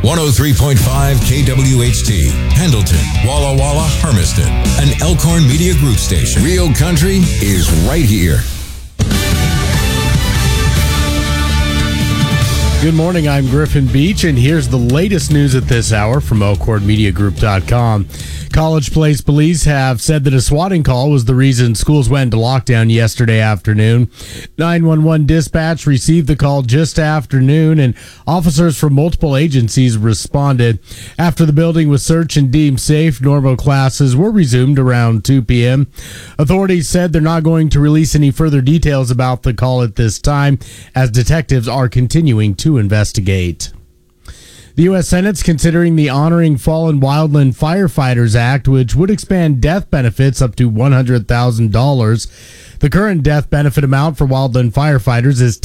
103.5 KWHT, Pendleton, Walla Walla, Hermiston, an Elkhorn Media Group station. Real country is right here. Good morning, I'm Griffin Beach, and here's the latest news at this hour from ElkhornMediaGroup.com. College Place police have said that a swatting call was the reason schools went into lockdown yesterday afternoon. 911 dispatch received the call just after noon, and officers from multiple agencies responded. After the building was searched and deemed safe, normal classes were resumed around 2 p.m. Authorities said they're not going to release any further details about the call at this time, as detectives are continuing to investigate. The U.S. Senate's considering the Honoring Fallen Wildland Firefighters Act, which would expand death benefits up to $100,000. The current death benefit amount for wildland firefighters is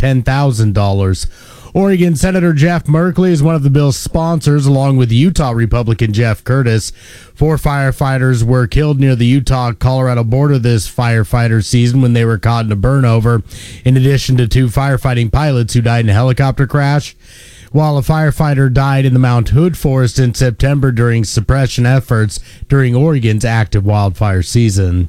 $10,000. Oregon Senator Jeff Merkley is one of the bill's sponsors, along with Utah Republican Jeff Curtis. 4 firefighters were killed near the Utah-Colorado border this firefighter season when they were caught in a burnover, in addition to 2 firefighting pilots who died in a helicopter crash, while a firefighter died in the Mount Hood Forest in September during suppression efforts during Oregon's active wildfire season.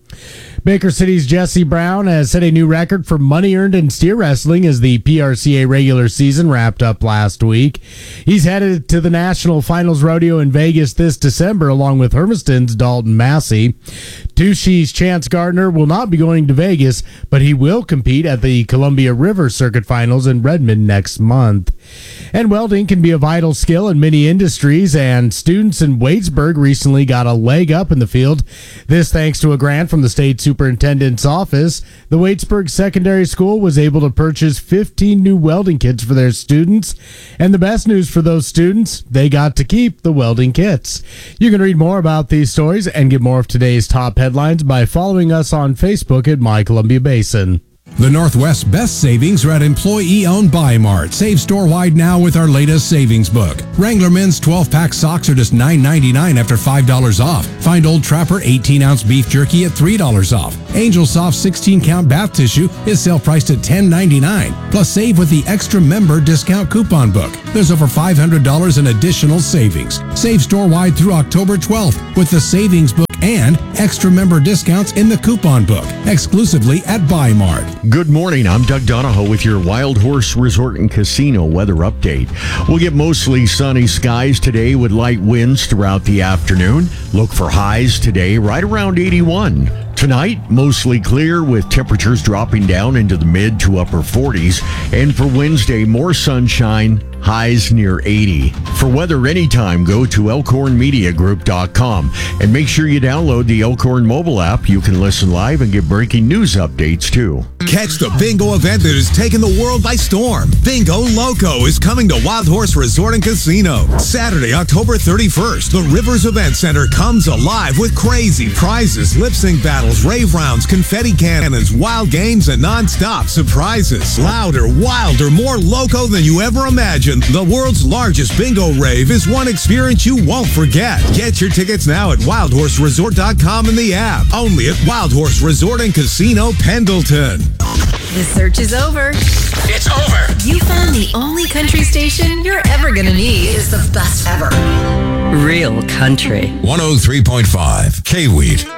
Baker City's Jesse Brown has set a new record for money earned in steer wrestling as the PRCA regular season wrapped up last week. He's headed to the National Finals Rodeo in Vegas this December along with Hermiston's Dalton Massey. Tushy's Chance Gardner will not be going to Vegas, but he will compete at the Columbia River Circuit Finals in Redmond next month. And welding can be a vital skill in many industries, and students in Waitsburg recently got a leg up in the field. This thanks to a grant from the state superintendent's office. The Waitsburg Secondary School was able to purchase 15 new welding kits for their students. And the best news for those students, they got to keep the welding kits. You can read more about these stories and get more of today's top headlines by following us on Facebook at My Columbia Basin. The Northwest's best savings are at employee-owned Buy Mart. Save store-wide now with our latest savings book. Wrangler Men's 12-pack socks are just $9.99 after $5 off. Find Old Trapper 18-ounce beef jerky at $3 off. Angel Soft 16-count bath tissue is sale-priced at $10.99. Plus, save with the extra member discount coupon book. There's over $500 in additional savings. Save store-wide through October 12th with the savings book and extra member discounts in the coupon book, exclusively at Buy Mart. Good morning, I'm Doug Donahoe with your Wild Horse Resort and Casino weather update. We'll get mostly sunny skies today with light winds throughout the afternoon. Look for highs today right around 81. Tonight, mostly clear with temperatures dropping down into the mid to upper 40s. And for Wednesday, more sunshine, highs near 80. For weather anytime, go to ElkhornMediaGroup.com and make sure you download the Elkhorn mobile app. You can listen live and get breaking news updates too. Catch the bingo event that is taking the world by storm. Bingo Loco is coming to Wild Horse Resort and Casino. Saturday, October 31st, the Rivers Event Center comes alive with crazy prizes, lip sync battles, rave rounds, confetti cannons, wild games, and non-stop surprises. Louder, wilder, more loco than you ever imagined. The world's largest bingo rave is one experience you won't forget. Get your tickets now at wildhorseresort.com in the app. Only at Wild Horse Resort and Casino, Pendleton. The search is over. It's over. You found the only country station you're ever going to need is the best ever. Real country. 103.5 K-Wheat.